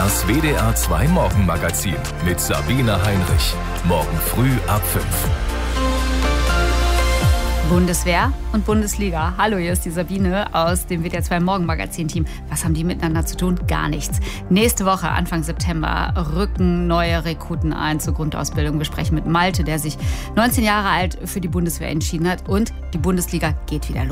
Das WDR 2 Morgenmagazin mit Sabine Heinrich. Morgen früh ab 5. Bundeswehr und Bundesliga. Hallo, hier ist die Sabine aus dem WDR 2 Morgenmagazin-Team. Was haben die miteinander zu tun? Gar nichts. Nächste Woche, Anfang September, rücken neue Rekruten ein zur Grundausbildung. Wir sprechen mit Malte, der sich 19 Jahre alt für die Bundeswehr entschieden hat. Und die Bundesliga geht wieder los.